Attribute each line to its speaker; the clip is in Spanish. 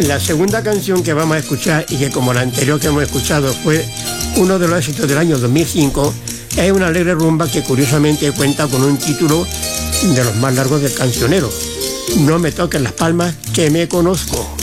Speaker 1: La segunda canción que vamos a escuchar, y que como la anterior que hemos escuchado fue uno de los éxitos del año 2005, es una alegre rumba que curiosamente cuenta con un título de los más largos del cancionero: No me toques las palmas que me conozco.